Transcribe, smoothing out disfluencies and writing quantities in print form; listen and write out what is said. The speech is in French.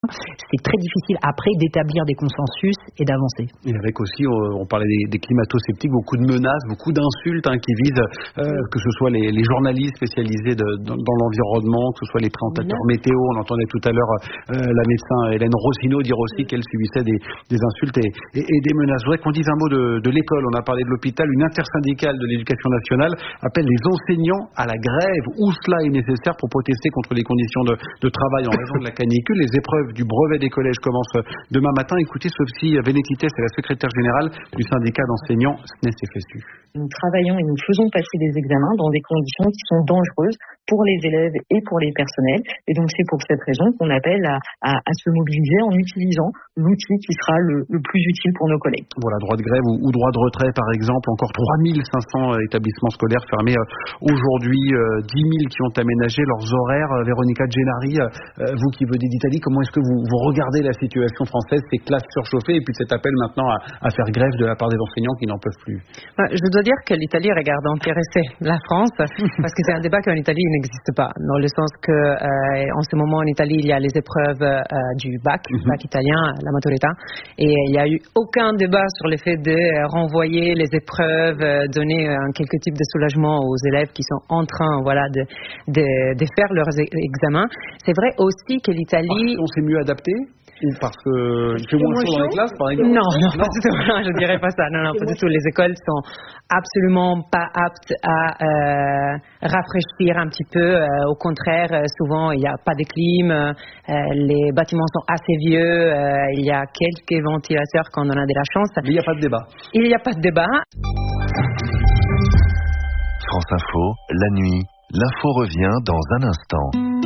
c'est très difficile après d'établir des consensus et d'avancer. Et avec aussi, on parlait des climato-sceptiques, beaucoup de menaces, beaucoup d'insultes qui visent que ce soit les journalistes spécialisés dans l'environnement, que ce soit les présentateurs météo. On entendait tout à l'heure la médecin Hélène Rossino dire aussi qu'elle subissait des insultes et des menaces. Je voudrais qu'on dise un mot de l'école. On a parlé de l'hôpital. Une intersyndicale de l'éducation nationale appelle les enseignants à la grève où cela est nécessaire pour protester contre les conditions de travail en raison de la canicule. Les épreuves du brevet des collèges commencent demain matin. Écoutez Sophie Vénétité, c'est la secrétaire générale du syndicat d'enseignants SNES-FSU. Nous travaillons et nous faisons passer des examens dans des conditions qui sont dangereuses pour les élèves et pour les personnels. Et donc c'est pour cette raison qu'on appelle à se mobiliser en utilisant l'outil qui sera le plus utile pour nos collègues. Voilà, droit de grève ou droit de retrait par exemple. Encore 3500 établissements scolaires fermés aujourd'hui, 10 000 qui ont aménagé leurs horaires. Véronica Gennari, vous qui venez d'Italie, comment est-ce que vous regardez la situation française, ces classes surchauffées et puis cet appel maintenant à faire grève de la part des enseignants qui n'en peuvent plus? Je dois dire que l'Italie regarde intéressé la France parce que c'est un débat qu'en Italie n'existe pas, dans le sens que en ce moment en Italie il y a les épreuves du bac italien, la maturità, et il n'y a eu aucun débat sur le fait de renvoyer les épreuves, donner quelque type de soulagement aux élèves qui sont en train de faire leurs examens. C'est vrai aussi que l'Italie... On s'est mieux adapté? Ou parce qu'il fait moins chaud dans les classes, par exemple? Non, pas du tout. Non, je dirais pas ça. Non, pas du tout. Les écoles sont absolument pas aptes à rafraîchir un petit peu. Au contraire, souvent, il n'y a pas de clim. Les bâtiments sont assez vieux. Il y a quelques ventilateurs quand on a de la chance. Mais il n'y a pas de débat. Il n'y a pas de débat. France Info, la nuit. L'info revient dans un instant.